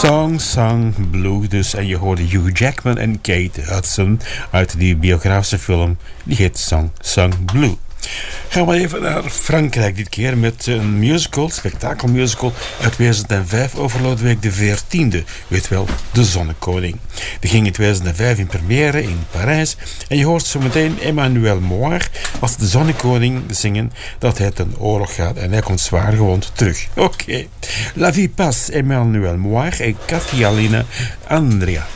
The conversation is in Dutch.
Song Blue dus. En je hoorde Hugh Jackman en Kate Hudson uit die biografische film. Die heet Song Blue. Gaan we even naar Frankrijk dit keer met een musical, spektakelmusical uit 2005 over Lodewijk XIV. Weet wel, De Zonnekoning. Die ging in 2005 in première in Parijs. En je hoort zo meteen Emmanuel Moir als de Zonnekoning zingen dat hij ten oorlog gaat. En hij komt zwaar gewond terug. Oké. La vie passe, Emmanuel Moir en Katia Andrea.